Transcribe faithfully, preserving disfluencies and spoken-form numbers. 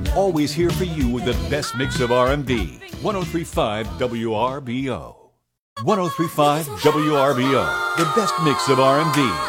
always here for you with the best mix of R and B. ten thirty-five W R B O. ten thirty-five W R B O, the best mix of R and B.